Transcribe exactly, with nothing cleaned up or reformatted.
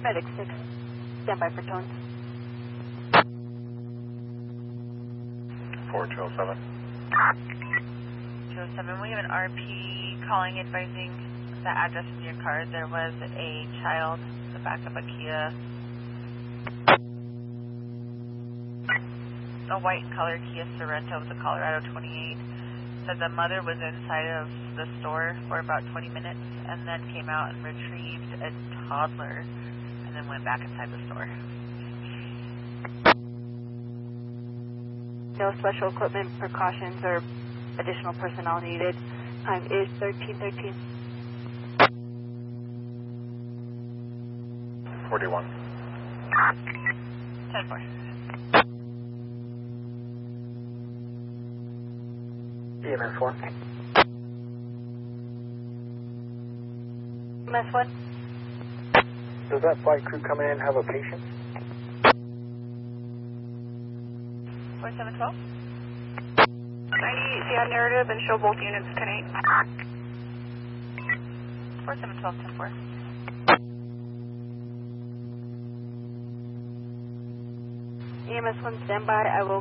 Medic six, stand by for tones. four two oh seven. two oh seven, we have an R P calling advising the address of your car. There was a child in the back of a Kia, a white colored Kia Sorento with a Colorado twenty-eight. Said the mother was inside of the store for about twenty minutes and then came out and retrieved a toddler and then went back inside the store. No special equipment, precautions, or additional personnel needed. Time is thirteen thirteen. forty-one. ten four. E M S one. E M S one. Does that flight crew come in and have a patient? four seven twelve. ninety-eight, Seattle narrative and show both units ten eight. four seven twelve, ten four. E M S one, stand by. I will